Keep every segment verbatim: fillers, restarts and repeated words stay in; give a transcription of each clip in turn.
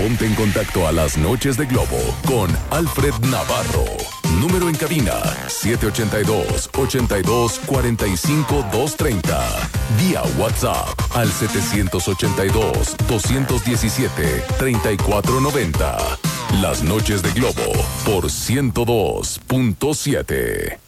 Ponte en contacto a las noches de Globo con Alfred Navarro. Número en cabina siete ocho dos, ocho dos, cuatro cinco, dos tres cero. Vía WhatsApp al siete ocho dos, dos uno siete, tres cuatro nueve cero. Las noches de Globo por ciento dos punto siete.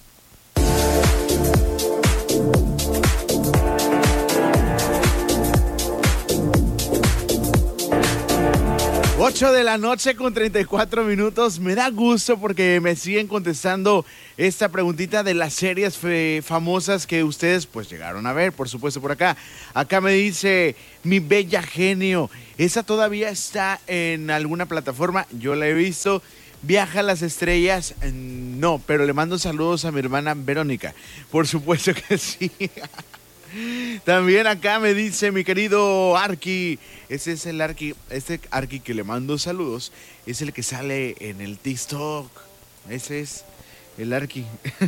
ocho de la noche con treinta y cuatro minutos. Me da gusto porque me siguen contestando esta preguntita de las series fe- famosas que ustedes pues llegaron a ver, por supuesto, por acá. Acá me dice Mi Bella Genio. ¿Esa todavía está en alguna plataforma? Yo la he visto. ¿Viaja a las estrellas? No, pero le mando saludos a mi hermana Verónica. Por supuesto que sí. También acá me dice mi querido Arqui, ese es el Arqui, este Arqui que le mando saludos, es el que sale en el TikTok, ese es el Arqui.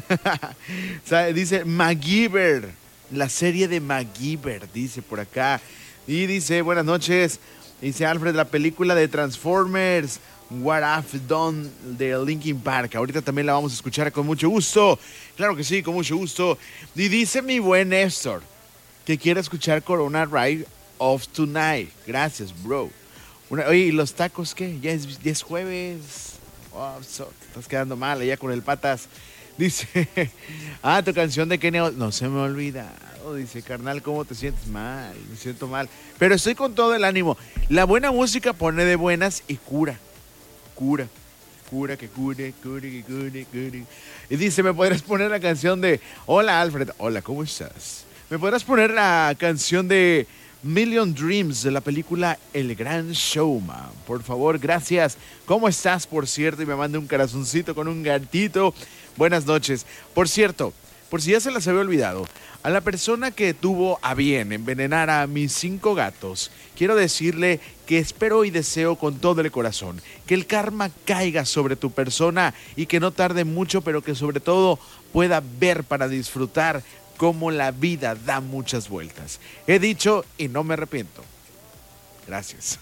Dice MacGyver, la serie de MacGyver, dice por acá. Y dice, buenas noches, dice Alfred, la película de Transformers, What I've Done de Linkin Park. Ahorita también la vamos a escuchar con mucho gusto. Claro que sí, con mucho gusto. Y dice mi buen Néstor que quiere escuchar Corona Ride of Tonight. Gracias, bro. Una, oye, ¿y los tacos qué? Ya es, ya es jueves. Oh, so, estás quedando mal allá con el patas. Dice, ah, tu canción de Kenia. No se me ha olvidado. Dice, carnal, ¿cómo te sientes? Mal, me siento mal. Pero estoy con todo el ánimo. La buena música pone de buenas y cura. Cura. Cura, que cure, cure, que cure, cure. Y dice, ¿me podrás poner la canción de Hola, Alfred? Hola, ¿cómo estás? ¿Me podrás poner la canción de Million Dreams de la película El Gran Showman? Por favor, gracias. ¿Cómo estás, por cierto? Y me manda un corazoncito con un gatito. Buenas noches. Por cierto, por si ya se las había olvidado, a la persona que tuvo a bien envenenar a mis cinco gatos, quiero decirle que espero y deseo con todo el corazón que el karma caiga sobre tu persona y que no tarde mucho, pero que sobre todo pueda ver para disfrutar cómo la vida da muchas vueltas. He dicho y no me arrepiento. Gracias.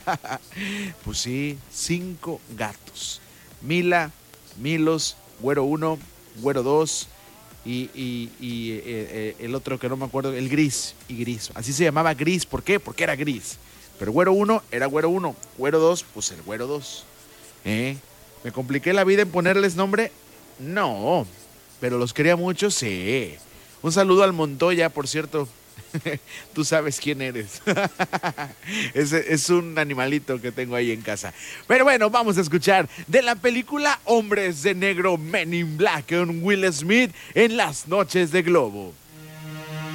Pues sí, cinco gatos. Mila, Milos, Güero uno, Güero dos y, y, y eh, eh, el otro que no me acuerdo, el Gris y Gris. Así se llamaba Gris. ¿Por qué? Porque era gris. Pero Güero uno era Güero uno. Güero dos, pues el Güero dos. ¿Eh? ¿Me compliqué la vida en ponerles nombre? No. ¿Pero los quería mucho? Sí. Un saludo al Montoya, por cierto. Tú sabes quién eres. es, es un animalito que tengo ahí en casa. Pero bueno, vamos a escuchar de la película Hombres de Negro, Men in Black, con Will Smith en las noches de Globo.